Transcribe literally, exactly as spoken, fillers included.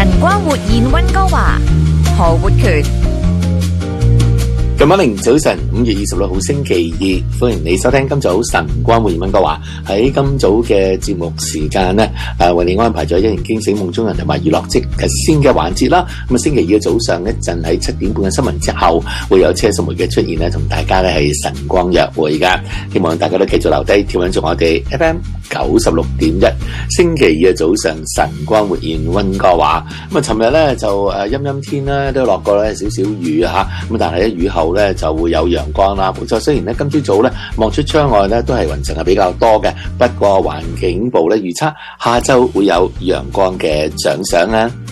晨光活現溫哥華，何活權。 今晚零早晨，五月二十六號星期二，歡迎你收聽今早晨光活現溫哥華。喺今早嘅節目時間呢，誒為你安排咗一言驚醒夢中人同埋娛樂即日先嘅環節啦。咁啊，星期二嘅早上一陣喺七點半嘅新聞之後，會有車淑梅嘅出現呢，同大家咧係晨光約會噶。希望大家都繼續留低，調穩住我哋 F M 九十六點一，星期二嘅早上晨光活現溫哥華。咁啊，尋日咧就誒陰陰天啦，都落過咧少少雨吓。咁但係咧雨後咧就會有陽光啦。冇錯，雖然咧今朝早咧望出窗外咧都係雲層係比較多嘅，不過環境部咧預測下晝會有陽光嘅獎賞啦。